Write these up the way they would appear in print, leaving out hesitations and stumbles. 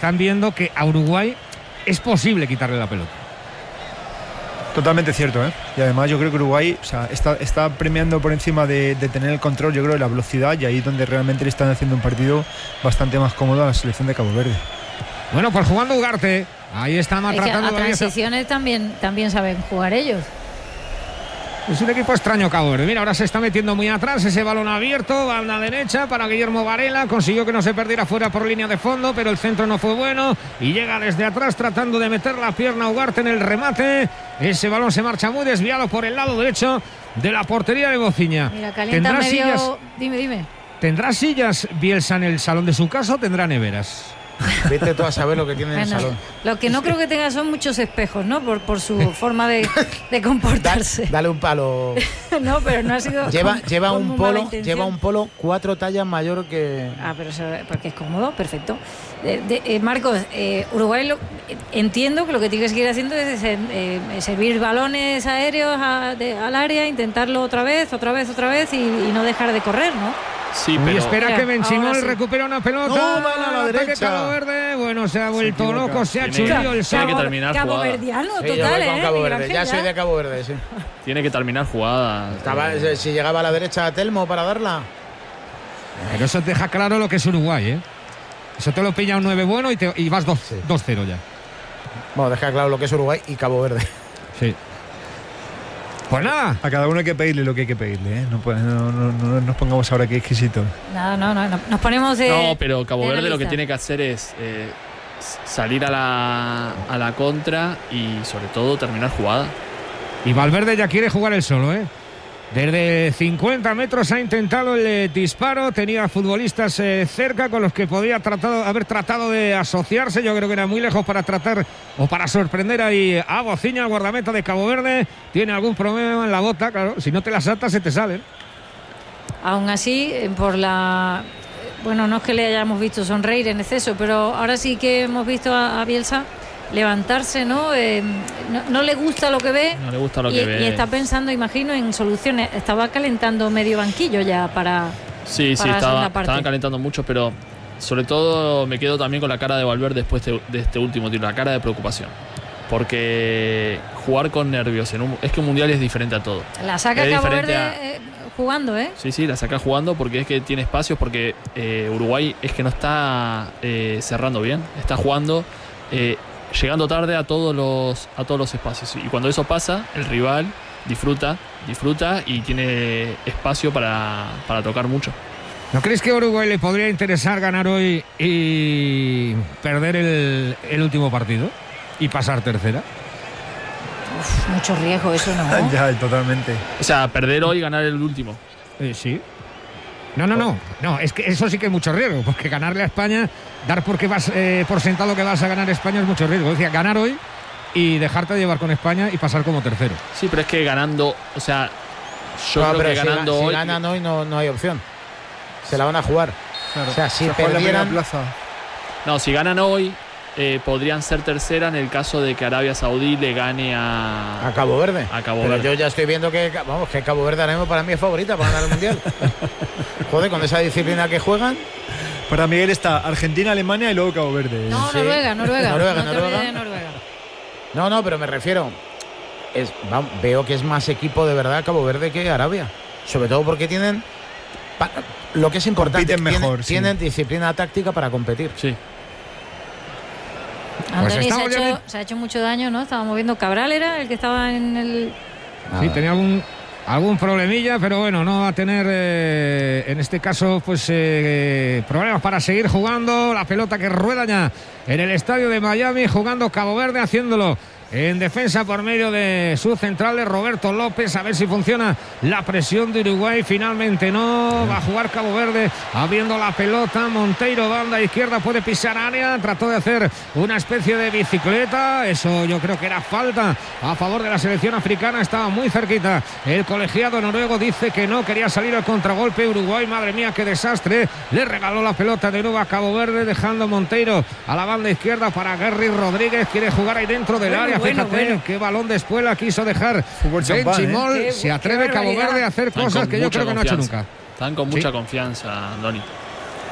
están viendo que a Uruguay es posible quitarle la pelota. Totalmente cierto, ¿eh? Y además yo creo que Uruguay, o sea, está premiando por encima de tener el control, yo creo, de la velocidad, y ahí es donde realmente le están haciendo un partido bastante más cómodo a la selección de Cabo Verde. Bueno, pues jugando Ugarte, ahí está maltratando. A transiciones también saben jugar ellos. Es un equipo extraño Cabo Verde. Mira, ahora se está metiendo muy atrás, ese balón abierto, banda derecha para Guillermo Varela, consiguió que no se perdiera fuera por línea de fondo, pero el centro no fue bueno y llega desde atrás tratando de meter la pierna a Ugarte en el remate. Ese balón se marcha muy desviado por el lado derecho de la portería de Bociña. Mira, calienta medio... Sillas... Dime. ¿Tendrá sillas Bielsa en el salón de su casa o tendrá neveras? Vete tú a saber lo que tiene en el salón. Lo que no creo que tenga son muchos espejos, ¿no? Por su forma de comportarse. Dale un palo. No, pero no ha sido. Lleva un polo 4 tallas mayor que. Pero eso, porque es cómodo, perfecto. Marcos, Uruguay entiendo que lo que tiene que seguir haciendo es servir balones aéreos al área, intentarlo otra vez y no dejar de correr, ¿no? Sí, pero... espera que Benchimol recupera una pelota. No, van a la derecha. Cabo Verde. Bueno, se ha vuelto loco, se ha hecho lío el Tiene que terminar Cabo jugada. Verdiano, sí, total, Cabo Verde. Ya soy de Cabo Verde, sí. Tiene que terminar jugada. Si llegaba a la derecha a Telmo para darla. Pero eso deja claro lo que es Uruguay, ¿eh? Eso te lo pilla un 9 bueno y vas 2-0 ya. Bueno, deja claro lo que es Uruguay y Cabo Verde. Sí. Pues nada. A cada uno hay que pedirle lo que hay que pedirle, ¿eh? No nos pongamos ahora aquí exquisitos. No. Nos ponemos de. No, pero Cabo Verde lo que tiene que hacer es salir a la contra y sobre todo terminar jugada. Y Valverde ya quiere jugar él solo, ¿eh? Desde 50 metros ha intentado el disparo, tenía futbolistas cerca con los que podía haber tratado de asociarse. Yo creo que era muy lejos para tratar o para sorprender ahí a Bociña, el guardameta de Cabo Verde. Tiene algún problema en la bota, claro, si no te las atas se te salen. Aún así, bueno, no es que le hayamos visto sonreír en exceso, pero ahora sí que hemos visto a Bielsa levantarse, ¿no? No le gusta lo que ve. No le gusta lo que ve. Y está pensando, imagino, en soluciones. Estaba calentando medio banquillo ya para. Sí, estaban calentando mucho, pero sobre todo me quedo también con la cara de Valverde después de este último tiro, la cara de preocupación. Porque jugar con nervios es que un mundial es diferente a todo. La saca Cabo Verde jugando, ¿eh? Sí, la saca jugando porque es que tiene espacios, porque Uruguay es que no está cerrando bien, está jugando. Llegando tarde a todos los espacios, y cuando eso pasa el rival disfruta y tiene espacio para tocar mucho. ¿No crees que a Uruguay le podría interesar ganar hoy y perder el último partido y pasar tercera? Mucho riesgo eso, ¿no? Ya, totalmente. O sea, perder hoy y ganar el último. Sí. No, es que eso sí que es mucho riesgo, porque ganarle a España, dar porque vas por sentado que vas a ganar España es mucho riesgo. Es decir, ganar hoy y dejarte llevar con España y pasar como tercero. Sí, pero es que ganando, o sea, creo que ganando si hoy. Si ganan hoy no hay opción. Se la van a jugar. Claro. O sea, si perdieran. No, si ganan hoy, podrían ser tercera en el caso de que Arabia Saudí le gane a Cabo Verde. Pero yo ya estoy viendo que Cabo Verde ahora mismo para mí es favorita para ganar el Mundial. Joder, con esa disciplina que juegan. Para Miguel está Argentina, Alemania y luego Cabo Verde. No, sí. Noruega. No, pero me refiero. Veo que es más equipo de verdad Cabo Verde que Arabia. Sobre todo porque tienen. Lo que es importante, tienen disciplina táctica para competir. Sí. Anthony se ha hecho mucho daño, ¿no? Estábamos viendo Cabral, era el que estaba en el. Sí, tenía algún problemilla, pero bueno, no va a tener en este caso pues problemas para seguir jugando. La pelota que rueda ya en el estadio de Miami, jugando Cabo Verde, haciéndolo en defensa por medio de sus centrales, Roberto López, a ver si funciona la presión de Uruguay. Finalmente no, va a jugar Cabo Verde abriendo la pelota. Monteiro, banda izquierda, puede pisar área, trató de hacer una especie de bicicleta, eso yo creo que era falta a favor de la selección africana, estaba muy cerquita. El colegiado noruego dice que no, quería salir al contragolpe. Uruguay, madre mía, qué desastre, le regaló la pelota de nuevo a Cabo Verde, dejando Monteiro a la banda izquierda para Gary Rodríguez, quiere jugar ahí dentro del área. Fíjate qué balón de espuela quiso dejar Benchimol. Se atreve Cabo Verde a hacer cosas que yo creo que no ha hecho nunca. Están con mucha confianza, Doni.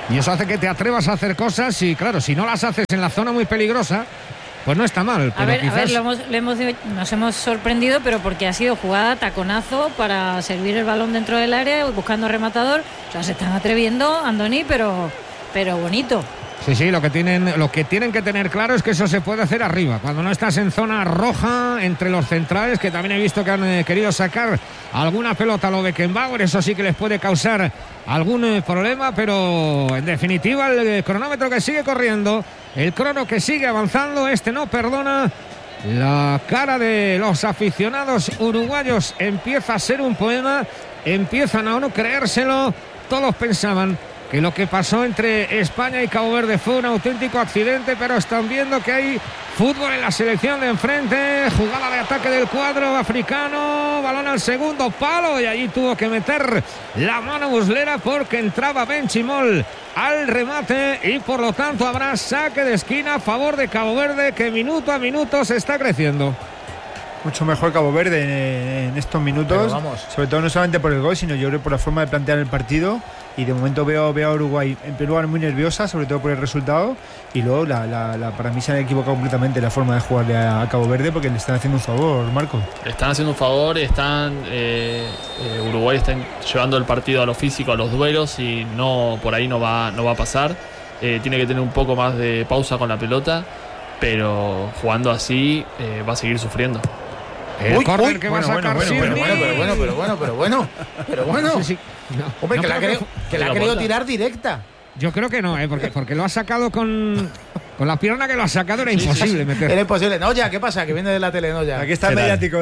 Y eso hace que te atrevas a hacer cosas y, claro, si no las haces en la zona muy peligrosa, pues no está mal. A ver, nos hemos sorprendido, pero porque ha sido jugada taconazo para servir el balón dentro del área, buscando rematador. O sea, se están atreviendo, Andoni, pero bonito. Sí, lo que tienen que tener claro es que eso se puede hacer arriba, cuando no estás en zona roja entre los centrales, que también he visto que han querido sacar alguna pelota a lo Beckenbauer, eso sí que les puede causar algún problema, pero en definitiva el cronómetro que sigue corriendo, el crono que sigue avanzando, no perdona. La cara de los aficionados uruguayos empieza a ser un poema, empiezan a no creérselo. Todos pensaban que lo que pasó entre España y Cabo Verde fue un auténtico accidente, pero están viendo que hay fútbol en la selección de enfrente. Jugada de ataque del cuadro africano, balón al segundo palo, y allí tuvo que meter la mano Muslera porque entraba Benchimol al remate, y por lo tanto habrá saque de esquina a favor de Cabo Verde, que minuto a minuto se está creciendo. Mucho mejor Cabo Verde en estos minutos, sobre todo no solamente por el gol, sino yo creo por la forma de plantear el partido. Y de momento veo a Uruguay en primer lugar muy nerviosa, sobre todo por el resultado, y luego para mí se han equivocado completamente la forma de jugarle a Cabo Verde, porque le están haciendo un favor, Marco. Le están haciendo un favor, Uruguay está llevando el partido a lo físico, a los duelos, y por ahí no va a pasar. Tiene que tener un poco más de pausa con la pelota, pero jugando así va a seguir sufriendo. El córner que va a sacar pero bueno. Sí. No, hombre, que la ha querido tirar directa. Yo creo que no, porque lo ha sacado con la pierna que lo ha sacado, era imposible meter. Era imposible. Noya, ¿qué pasa? Que viene de la tele, Noya. Aquí está el mediático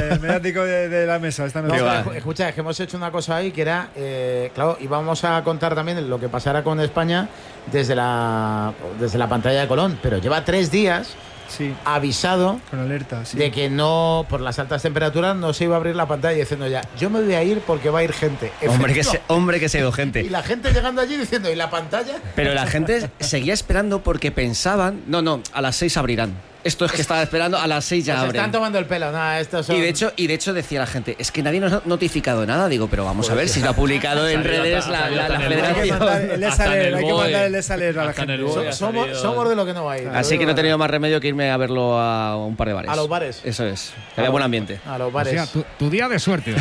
de la mesa. Escucha, es que hemos hecho una cosa ahí que era, claro, y vamos a contar también lo que pasará con España desde la pantalla de Colón, pero lleva 3 días. Sí. Avisado con alerta, sí, de que no, por las altas temperaturas, no se iba a abrir la pantalla, diciendo ya, yo me voy a ir porque va a ir gente. Hombre que se ha ido gente. Y la gente llegando allí diciendo, ¿y la pantalla? Pero la gente seguía esperando porque pensaban, no, a las 6 abrirán. Esto es que estaba esperando, a las 6 ya abren. Están tomando el pelo, estos son... Y de hecho decía la gente, es que nadie nos ha notificado nada. Digo, pero vamos a ver si lo ha publicado en redes la federación. Hay que mandar el desaler a la gente. Somos de lo que no va a ir. Así que no he tenido más remedio que irme a verlo a un par de bares. A los bares. Eso es, que había buen ambiente. A los bares. O sea, tu día de suerte.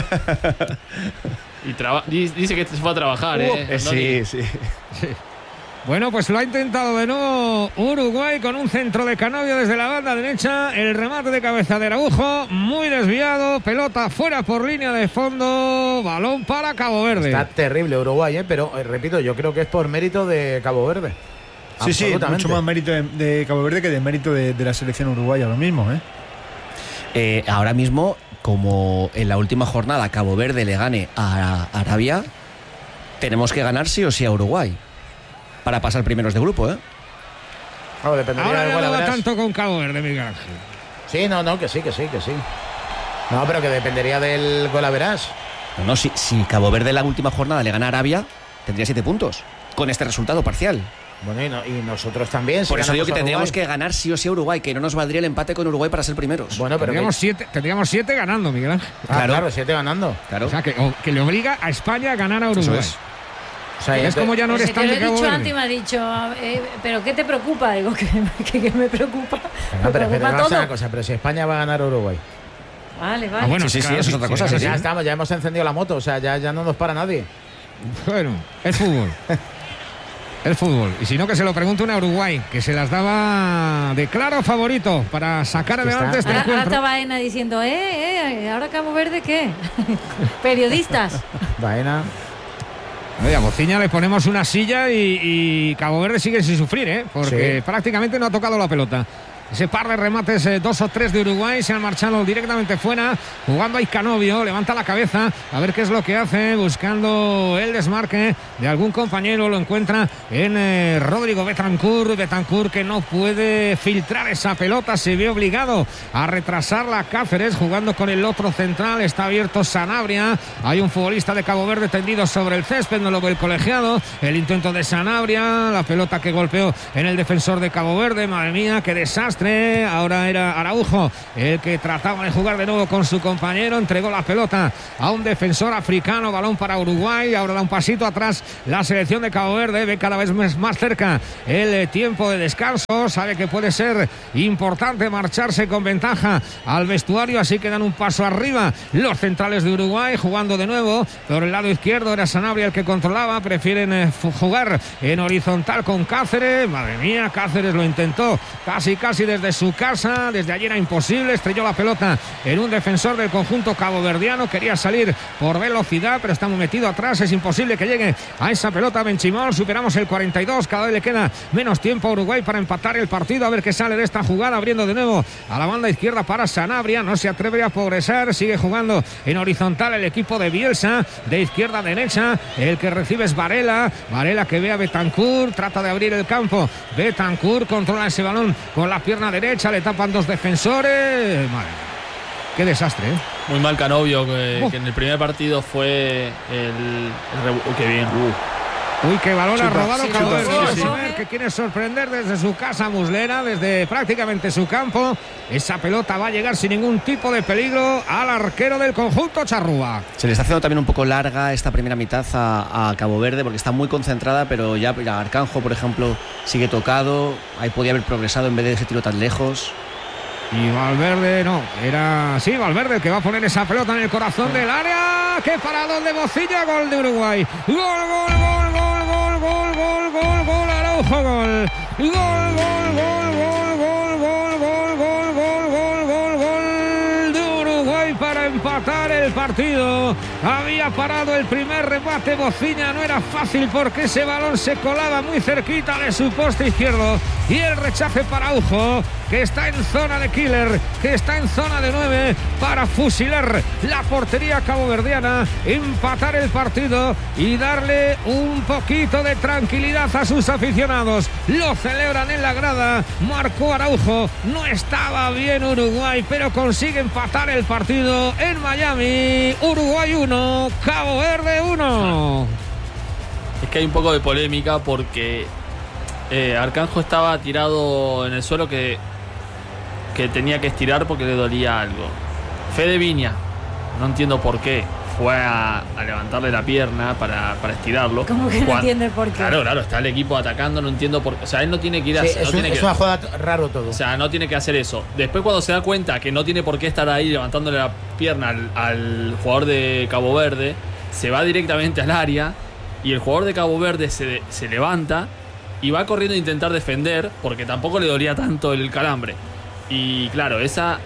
Y dice que se fue a trabajar, Sí. Bueno, pues lo ha intentado de nuevo Uruguay con un centro de Canovio desde la banda derecha. El remate de cabeza de Araujo, muy desviado. Pelota fuera por línea de fondo. Balón para Cabo Verde. Está terrible Uruguay, pero repito, yo creo que es por mérito de Cabo Verde. Sí, mucho más mérito de Cabo Verde que de mérito de la selección uruguaya, lo mismo. Ahora mismo, como en la última jornada Cabo Verde le gane a Arabia, tenemos que ganar sí o sí a Uruguay para pasar primeros de grupo, Ahora ya no va tanto con Cabo Verde, Miguel Ángel. Sí, que sí. No, pero que dependería del golaveras. No, si Cabo Verde en la última jornada le gana a Arabia, tendría 7 puntos con este resultado parcial. Bueno, y nosotros también. Por eso digo que tendríamos que ganar sí o sí a Uruguay, que no nos valdría el empate con Uruguay para ser primeros. Bueno, pero tendríamos 7 ganando, Miguel Ángel. Claro, 7 ganando. Claro. O sea, que le obliga a España a ganar a Uruguay. O sea, es como ya no eres tan de Cabo Verde. Te lo he dicho antes y me ha dicho, ¿pero qué te preocupa? Digo, que me preocupa. Pero vamos a una cosa, pero si España va a ganar a Uruguay. Vale. Bueno, sí, eso es otra cosa. Ya estamos, ya hemos encendido la moto, o sea, ya no nos para nadie. Bueno, es fútbol. El fútbol. Y si no, que se lo pregunte a Uruguay, que se las daba de claro favorito para sacar adelante este encuentro. Ahora está Baena diciendo, ¿ahora Cabo Verde qué? Periodistas. Baena. A Mociña le ponemos una silla y Cabo Verde sigue sin sufrir, porque prácticamente no ha tocado la pelota. Ese par de remates, 2 o 3 de Uruguay, se han marchado directamente fuera. Jugando ahí Canovio, levanta la cabeza a ver qué es lo que hace, buscando el desmarque de algún compañero. Lo encuentra en Rodrigo Betancur, que no puede filtrar esa pelota, se ve obligado a retrasarla. Cáceres jugando con el otro central, está abierto Sanabria. Hay un futbolista de Cabo Verde tendido sobre el césped, no lo ve el colegiado. El intento de Sanabria, la pelota que golpeó en el defensor de Cabo Verde. Madre mía, qué desastre desastre. Ahora era Araujo el que trataba de jugar de nuevo con su compañero, entregó la pelota a un defensor africano, balón para Uruguay. Ahora da un pasito atrás la selección de Cabo Verde, ve cada vez más cerca el tiempo de descanso, sabe que puede ser importante marcharse con ventaja al vestuario, así que dan un paso arriba los centrales de Uruguay, jugando de nuevo por el lado izquierdo. Era Sanabria el que controlaba, prefieren jugar en horizontal con Cáceres. Madre mía, Cáceres lo intentó casi desde su casa, desde allí era imposible, estrelló la pelota en un defensor del conjunto caboverdiano, quería salir por velocidad, pero está muy metido atrás, es imposible que llegue a esa pelota Benchimol. Superamos el 42, cada vez le queda menos tiempo a Uruguay para empatar el partido, a ver qué sale de esta jugada, abriendo de nuevo a la banda izquierda para Sanabria, no se atreve a progresar, sigue jugando en horizontal el equipo de Bielsa, de izquierda a derecha, el que recibe es Varela que ve a Bentancur, trata de abrir el campo, Bentancur controla ese balón con la pierna derecha, le tapan dos defensores, madre mía. Qué desastre, ¿eh? Muy mal Canovio, que en el primer partido fue qué bien. Uy, qué balón ha robado Cabo Verde. Sí. Que quiere sorprender desde su casa Muslera, desde prácticamente su campo. Esa pelota va a llegar sin ningún tipo de peligro al arquero del conjunto charrúa. Se le está haciendo también un poco larga esta primera mitad a Cabo Verde, porque está muy concentrada, pero ya Arcanjo, por ejemplo, sigue tocado. Ahí podía haber progresado en vez de ese tiro tan lejos. Y Valverde, Valverde el que va a poner esa pelota en el corazón del área. ¡Qué paradón de Bocilla! Gol de Uruguay. Gol, Araujo, gol. Gol de Uruguay para empatar el partido. Había parado el primer remate Bocilla, no era fácil porque ese balón se colaba muy cerquita de su poste izquierdo. Y el rechace para Araujo, que está en zona de killer, que está en zona de 9 para fusilar la portería caboverdiana, empatar el partido y darle un poquito de tranquilidad a sus aficionados. Lo celebran en la grada. Marcó Araujo, no estaba bien Uruguay, pero consigue empatar el partido en Miami. Uruguay 1, Cabo Verde 1. Es que hay un poco de polémica porque Arcanjo estaba tirado en el suelo que tenía que estirar porque le dolía algo. Fede Viña, no entiendo por qué, fue a levantarle la pierna para estirarlo. ¿Cómo que no entiende por qué? Claro, está el equipo atacando, no entiendo por qué. O sea, él no tiene que ir a hacer. Es una jugada raro todo. O sea, no tiene que hacer eso. Después, cuando se da cuenta que no tiene por qué estar ahí levantándole la pierna al jugador de Cabo Verde, se va directamente al área y el jugador de Cabo Verde se levanta y va corriendo a intentar defender porque tampoco le dolía tanto el calambre. Y claro, esa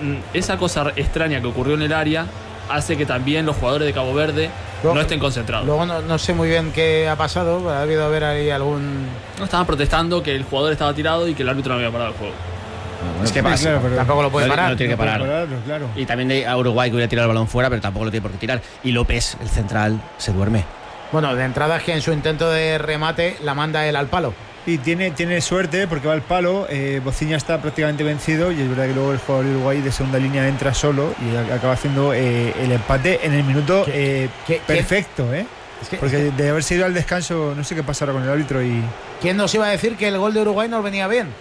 cosa extraña que ocurrió en el área hace que también los jugadores de Cabo Verde no estén concentrados. Luego no sé muy bien qué ha pasado, ha habido haber ahí algún... No, estaban protestando que el jugador estaba tirado y que el árbitro no había parado el juego. Es que pasa, claro, pero tampoco lo puede parar. No tiene que parar. Claro. Y también a Uruguay que hubiera tirado el balón fuera, pero tampoco lo tiene por qué tirar. Y López, el central, se duerme. Bueno, de entrada es que en su intento de remate la manda él al palo. Y tiene suerte porque va al palo. Bociña está prácticamente vencido y es verdad que luego el jugador de Uruguay de segunda línea entra solo y acaba haciendo el empate en el minuto perfecto. Porque de haberse ido al descanso, no sé qué pasará con el árbitro. ¿Quién nos iba a decir que el gol de Uruguay nos venía bien?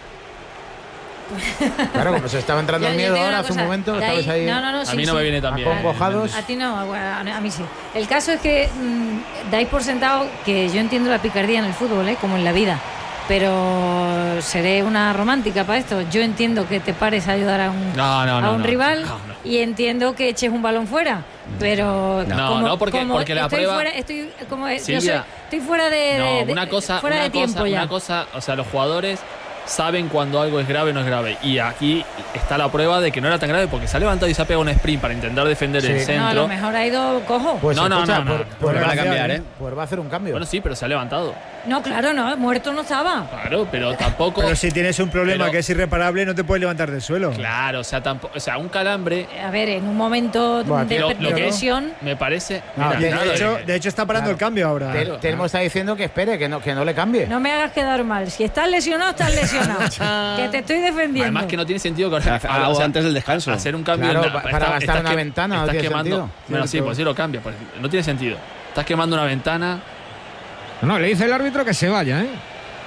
Claro, como se estaba entrando el miedo ahora hace un momento, estabas ahí. No, a mí no me viene tan bien. Acongojados. A ti no, a mí sí. El caso es que dais por sentado que yo entiendo la picardía en el fútbol, como en la vida. Pero seré una romántica para esto. Yo entiendo que te pares a ayudar a un rival y entiendo que eches un balón fuera. Pero porque la prueba. Estoy fuera de tiempo ya. Una cosa, o sea, los jugadores saben cuando algo es grave o no es grave. Y aquí está la prueba de que no era tan grave porque se ha levantado y se ha pegado un sprint para intentar defender el centro. No, a lo mejor ha ido cojo. Pues no. Pues va a cambiar, Pues va a hacer un cambio. Bueno, sí, pero se ha levantado. No, claro, no, muerto no estaba. Claro, pero tampoco. Pero si tienes un problema que es irreparable, no te puedes levantar del suelo. Claro, un calambre. A ver, en un momento de presión. Me parece. De hecho, está parando el cambio ahora. Telmo está diciendo que espere, que no le cambie. No me hagas quedar mal. Si estás lesionado, estás lesionado. Que te estoy defendiendo. Además, que no tiene sentido antes del descanso. Hacer un cambio para gastar una ventana. Estás no quemando. Sentido. Bueno, sí, pues sí lo cambia. Pues no tiene sentido. Estás quemando una ventana. No, le dice el árbitro que se vaya,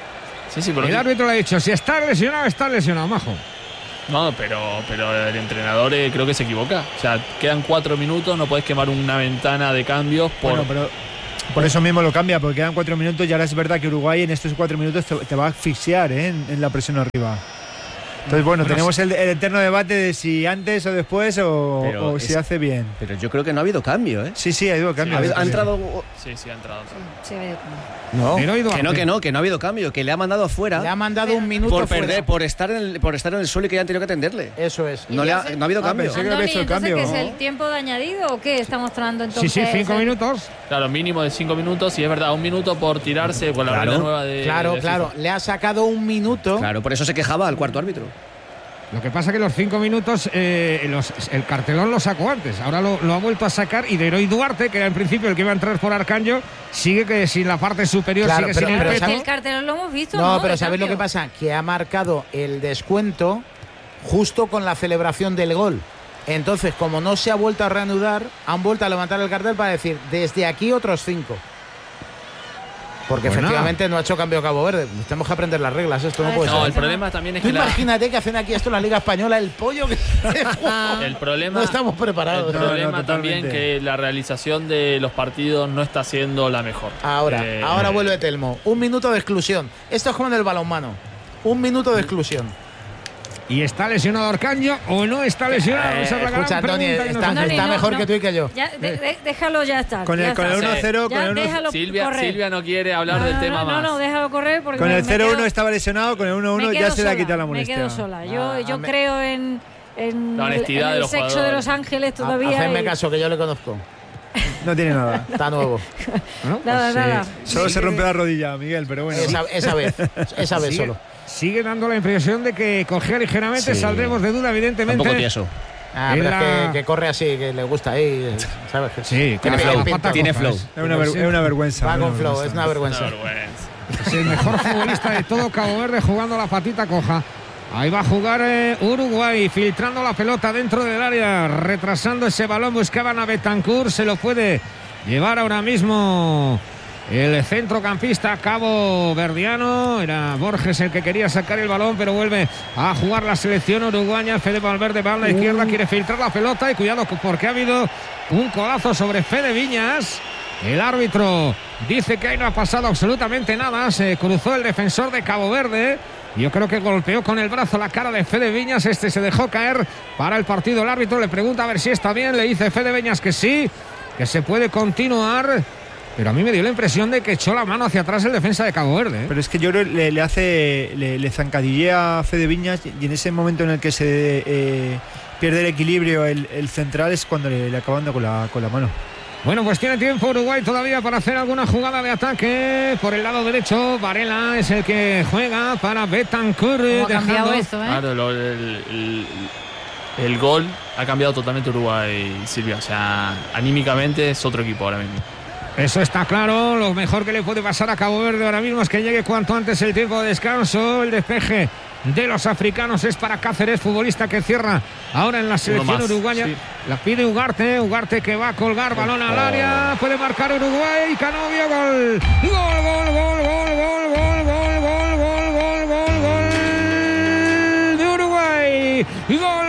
Sí, el árbitro le ha dicho, si está lesionado, majo. No, pero el entrenador creo que se equivoca. O sea, quedan 4 minutos, no puedes quemar una ventana de cambios por eso mismo lo cambia, porque quedan 4 minutos y ahora es verdad que Uruguay en estos 4 minutos te va a asfixiar en la presión arriba. Entonces, bueno, tenemos el eterno debate de si antes o después o si hace bien. Pero yo creo que no ha habido cambio, ¿eh? Sí, ha habido cambio. ¿Ha entrado? Sí, ha entrado. Sí, ha habido cambio. No, que no ha habido cambio, que le ha mandado afuera. Le ha mandado un minuto por perder, por estar en el suelo y que ya han tenido que atenderle. Eso es. No ha habido cambio. ¿Qué es el tiempo de añadido o qué está mostrando entonces? Sí, 5 minutos. Claro, mínimo de 5 minutos y es verdad, 1 minuto por tirarse por la regla nueva de... Claro, le ha sacado 1 minuto. Claro, por eso se quejaba al cuarto árbitro. Lo que pasa es que los 5 minutos el cartelón lo sacó antes, ahora lo ha vuelto a sacar y Leroy Duarte, que era en principio el que iba a entrar por Arcanjo, sigue que sin la parte superior, sigue sin el peto. El cartelón lo hemos visto. No, pero ¿sabéis lo que pasa? Que ha marcado el descuento justo con la celebración del gol. Entonces, como no se ha vuelto a reanudar, han vuelto a levantar el cartel para decir, desde aquí otros 5. Porque efectivamente no ha hecho cambio Cabo Verde. Tenemos que aprender las reglas, esto no puede ser. No, el problema también es que imagínate que hacen aquí esto en la Liga Española, el pollo que el problema, no estamos preparados. El problema también que la realización de los partidos no está siendo la mejor. Ahora vuelve Telmo. 1 minuto de exclusión. Esto es como en el balonmano. 1 minuto de exclusión. ¿Y está lesionado Arcanjo o no está lesionado? Escucha, Antoni, está mejor que tú y que yo. Déjalo ya estar. Con el 1-0, Silvia no quiere hablar del tema más. No, déjalo correr porque con el 0-1 estaba lesionado, con el 1-1 ya se le ha quitado la molestia. Me quedo sola. Yo creo en la honestidad el sexo de los ángeles todavía. Hacedme caso, que yo le conozco. No tiene nada. Está nuevo. Nada. Solo se rompió la rodilla, Miguel, pero bueno. Esa vez solo. Sigue dando la impresión de que cogea ligeramente, saldremos de duda, evidentemente. Un poco tieso. Pero es que corre así, que le gusta ahí, ¿sabes? Sí, tiene flow. Es una vergüenza. Va con flow, es una vergüenza. Es el mejor futbolista de todo Cabo Verde jugando la patita coja. Ahí va a jugar Uruguay, filtrando la pelota dentro del área, retrasando ese balón, buscaban a Betancourt, se lo puede llevar ahora mismo el centrocampista caboverdiano. Era Borges el que quería sacar el balón, pero vuelve a jugar la selección uruguaya. Fede Valverde va a la izquierda, quiere filtrar la pelota y cuidado porque ha habido un codazo sobre Fede Viñas. El árbitro dice que ahí no ha pasado absolutamente nada. Se cruzó el defensor de Cabo Verde. Yo creo que golpeó con el brazo la cara de Fede Viñas. Se dejó caer para el partido. El árbitro le pregunta a ver si está bien. Le dice Fede Viñas que sí, que se puede continuar. Pero a mí me dio la impresión de que echó la mano hacia atrás el defensa de Cabo Verde. Pero es que yo creo que le zancadillea a Fede Viñas y en ese momento en el que se pierde el equilibrio el central es cuando le acaban con la mano. Bueno, pues tiene tiempo Uruguay todavía para hacer alguna jugada de ataque. Por el lado derecho, Varela es el que juega para Betancourt. ¿Cómo ha cambiado esto, Claro, el gol ha cambiado totalmente Uruguay, Silvia. O sea, anímicamente es otro equipo ahora mismo. Eso está claro. Lo mejor que le puede pasar a Cabo Verde ahora mismo es que llegue cuanto antes el tiempo de descanso. El despeje de los africanos es para Cáceres, futbolista que cierra ahora en la selección uruguaya. Sí. La pide Ugarte que va a colgar balón al área. Puede marcar Uruguay. Canovio, gol. Gol de Uruguay. Gol.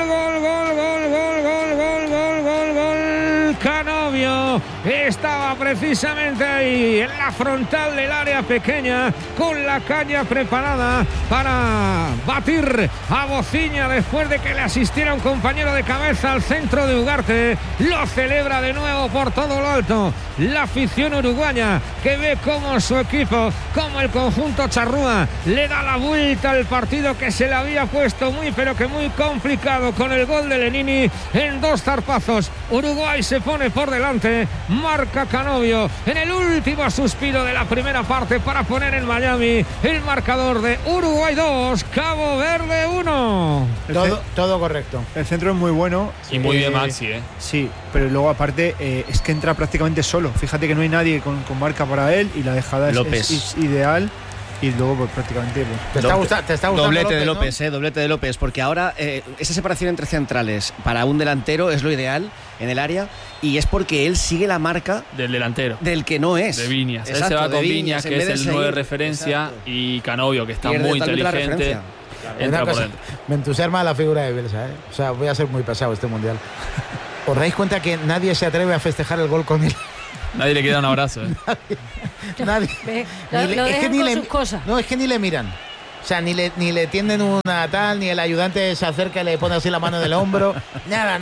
Canovio estaba precisamente ahí en la frontal del área pequeña con la caña preparada para batir a Bociña después de que le asistiera un compañero de cabeza al centro de Ugarte. Lo celebra de nuevo por todo lo alto la afición uruguaya, que ve como su equipo, como el conjunto charrúa, le da la vuelta al partido que se le había puesto muy complicado con el gol de Lenini en 2 zarpazos. Uruguay se pone por delante, marca Canovio en el último suspiro de la primera parte para poner en Miami el marcador de Uruguay 2, Cabo Verde 1. Todo correcto. El centro es muy bueno. Y muy bien Maxi, Sí, pero luego aparte es que entra prácticamente solo. Fíjate que no hay nadie con marca para él y la dejada es ideal. y luego pues prácticamente te está gustando doblete López, de López, doblete de López, porque ahora esa separación entre centrales para un delantero es lo ideal en el área, y es porque él sigue la marca del delantero, del que no es, de Viñas. Él exacto, se va con Viñas, que es el 9 de referencia, exacto. Y Canovio, que está muy inteligente, entra por dentro. Me entusiasma la figura de Bielsa, ¿eh? O sea, voy a ser muy pesado este mundial. ¿Os dais cuenta que nadie se atreve a festejar el gol con él? Nadie le queda un abrazo, ¿eh? Nadie. Es que ni le miran. O sea, ni le tienden una tal, ni el ayudante se acerca y le pone así la mano en el hombro. Nada.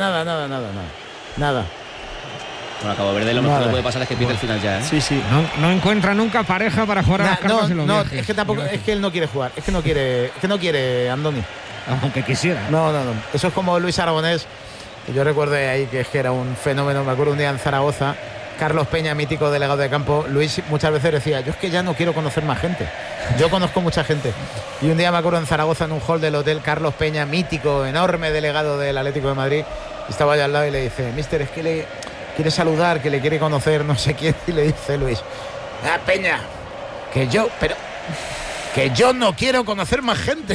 Bueno, a Cabo Verde lo mejor que puede pasar es que pide el final ya, ¿eh? Sí. No encuentra nunca pareja para jugar a las cartas en los viajes. Es que tampoco, es que él no quiere jugar. Es que no quiere, Andoni. Aunque quisiera. No. Eso es como Luis Aragonés. Yo recuerdo ahí que era un fenómeno. Me acuerdo un día en Zaragoza, Carlos Peña, mítico delegado de campo. Luis muchas veces decía, yo es que ya no quiero conocer más gente. Yo conozco mucha gente. Y un día me acuerdo en Zaragoza, en un hall del hotel, Carlos Peña, mítico, enorme delegado del Atlético de Madrid, estaba allá al lado y le dice, mister, es que le quiere saludar, que le quiere conocer no sé quién. Y le dice Luis, Peña, que yo no quiero conocer más gente.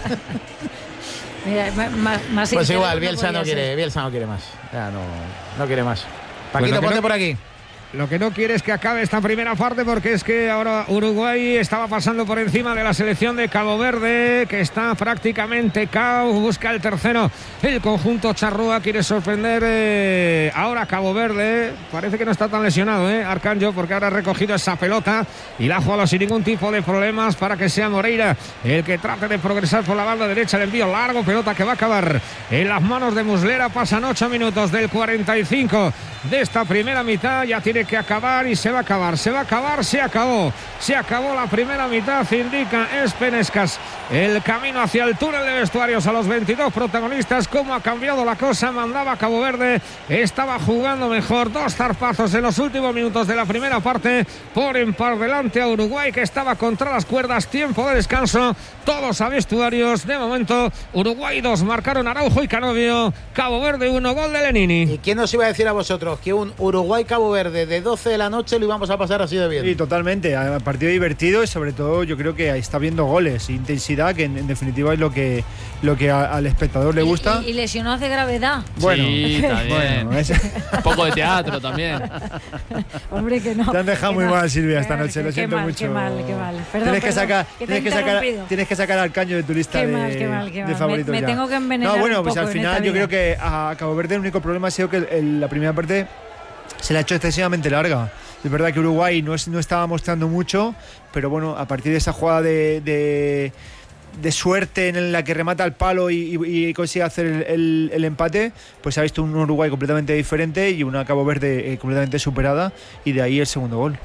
Mira, más pues igual, Bielsa no quiere más. Ya no quiere más. Paquito, ponte por aquí. Lo que no quiere es que acabe esta primera parte, porque es que ahora Uruguay estaba pasando por encima de la selección de Cabo Verde, que está prácticamente cao, busca el tercero. El conjunto charrúa quiere sorprender ahora Cabo Verde. Parece que no está tan lesionado, Arcanjo, porque ahora ha recogido esa pelota y la ha jugado sin ningún tipo de problemas para que sea Moreira el que trate de progresar por la banda derecha. El envío largo, pelota que va a acabar en las manos de Muslera. Pasan 8 minutos del 45 de esta primera mitad. Ya tiene que acabar y se va a acabar, se acabó la primera mitad, indica Espenescas el camino hacia el túnel de vestuarios a los 22 protagonistas. Cómo ha cambiado la cosa, mandaba a Cabo Verde, estaba jugando mejor, 2 zarpazos en los últimos minutos de la primera parte, ponen por delante a Uruguay, que estaba contra las cuerdas. Tiempo de descanso, todos a vestuarios. De momento Uruguay 2, marcaron Araujo y Canovio, Cabo Verde 1, gol de Lenini. ¿Y quién nos iba a decir a vosotros que un Uruguay-Cabo Verde de 12 de la noche lo íbamos a pasar así de bien? Sí, totalmente, partido divertido, y sobre todo yo creo que ahí está viendo goles, intensidad, que en definitiva es lo que al espectador le gusta. Y lesionados de gravedad. Bueno, sí, está bien. Un poco de teatro también. Hombre, que no. Te han dejado muy mal, Silvia, esta noche, lo siento mucho. Qué mal. Perdón, tienes que sacar al Caño de tu lista de favoritos. Me tengo que envenenar. No, bueno, un pues poco al final yo creo que a Cabo Verde el único problema ha sido que la primera parte se le ha hecho excesivamente larga. Es verdad que Uruguay no estaba mostrando mucho, pero bueno, a partir de esa jugada de suerte en la que remata el palo y consigue hacer el empate, pues se ha visto un Uruguay completamente diferente y una Cabo Verde completamente superada, y de ahí el segundo gol.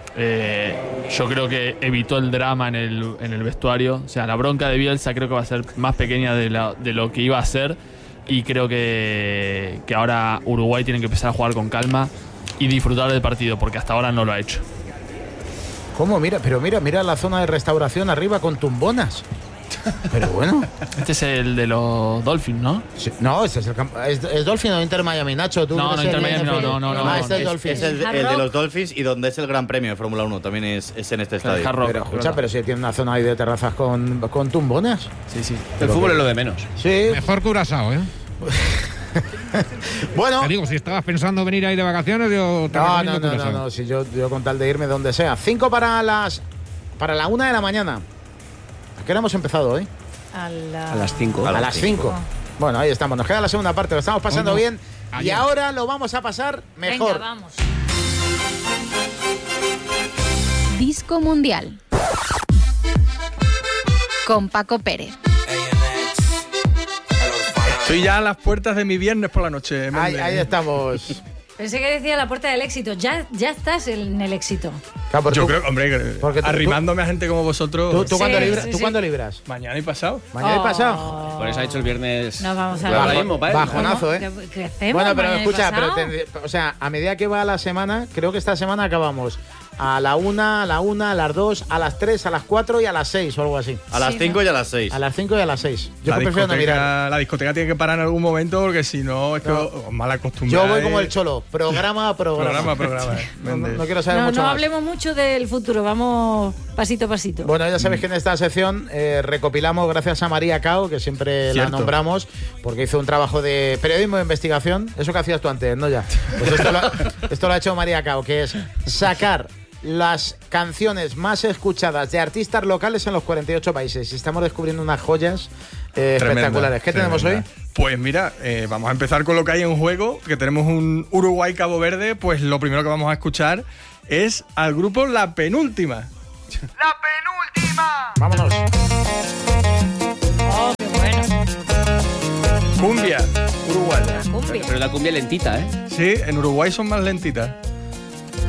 Yo creo que evitó el drama en el vestuario. O sea, la bronca de Bielsa creo que va a ser más pequeña de lo que iba a ser, y creo que ahora Uruguay tiene que empezar a jugar con calma y disfrutar del partido, porque hasta ahora no lo ha hecho. ¿Cómo? Mira la zona de restauración arriba con tumbonas. Pero bueno. Este es el de los Dolphins, ¿no? Sí, no, este es el campo. ¿Es Dolphin o Inter Miami, Nacho? ¿Tú no, Inter Miami no. Este es Dolphin. Es el de los Dolphins, y donde es el Gran Premio de Fórmula 1 también es en este estadio. Pero escucha, pero si tiene una zona ahí de terrazas con tumbonas. Sí. El fútbol es lo de menos. Sí. Mejor Curazao, Bueno, te digo, si estabas pensando venir ahí de vacaciones, yo te no, si yo con tal de irme donde sea. 5 para la 1 de la mañana. ¿A qué hora hemos empezado hoy? A las 5. A las 5. Bueno, ahí estamos. Nos queda la segunda parte. Lo estamos pasando bien. Ayer. Y ahora lo vamos a pasar mejor. Venga, vamos. Disco Mundial con Paco Pérez. Estoy ya a las puertas de mi viernes por la noche. Ahí estamos. Pensé que decía la puerta del éxito. Ya estás en el éxito. Claro, yo creo, hombre, arrimándome a gente como vosotros. ¿Tú cuándo libras? Mañana y pasado. Mañana y pasado. Por eso ha dicho el viernes. Nos vamos a bajonazo, ¿Qué hacemos? Bueno, pero escucha, a medida que va la semana, creo que esta semana acabamos a la 1, a las 2, a las 3, a las 4 y a las 6 o algo así. A las 5 y a las 6. A las 5 y a las 6. Yo prefiero no mirar. La discoteca tiene que parar en algún momento porque si no es que os mal acostumbráis. Yo voy como el Cholo, programa a programa. No quiero saber mucho más. No hablemos mucho del futuro, vamos pasito a pasito. Bueno, ya sabéis que en esta sección recopilamos gracias a María Cao, que siempre la nombramos, porque hizo un trabajo de periodismo de investigación. Eso que hacías tú antes, ¿no? Ya. Pues esto lo ha hecho María Cao, que es sacar las canciones más escuchadas de artistas locales en los 48 países. Y estamos descubriendo unas joyas espectaculares. ¿Qué tenemos hoy? Pues mira, vamos a empezar con lo que hay en juego, que tenemos un Uruguay-Cabo Verde. Pues lo primero que vamos a escuchar es al grupo La Penúltima. ¡La Penúltima! ¡Vámonos! ¡Oh, qué bueno! Cumbia uruguaya. Pero la cumbia lentita, ¿eh? Sí, en Uruguay son más lentitas.